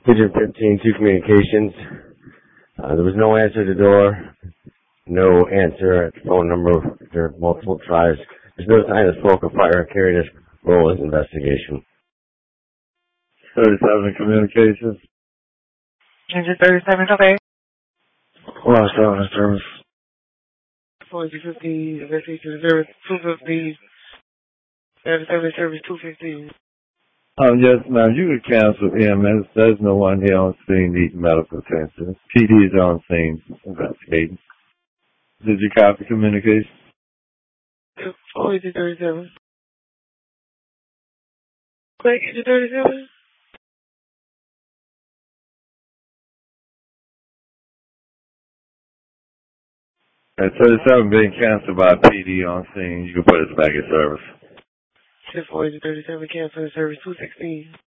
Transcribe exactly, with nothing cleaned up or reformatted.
Pigeon fifteen, two communications. Uh, there was no answer at the door, no answer at the phone number after multiple tries. There's no sign of smoke or fire. Carried this role as investigation. thirty-seven communications. Engine thirty-seven, okay. Lost on service. forty fifty, investigation service two fifty, thirty-seven service two fifty. Um, yes, ma'am, you could cancel E M S. There's no one here on scene needing medical attention. P D is on scene investigating. Did you copy communication? forty thirty-seven. Quick, engine thirty-seven. At thirty-seven being canceled by P D on scene, you can put us back in service. forty thirty-seven, cancel service two sixteen.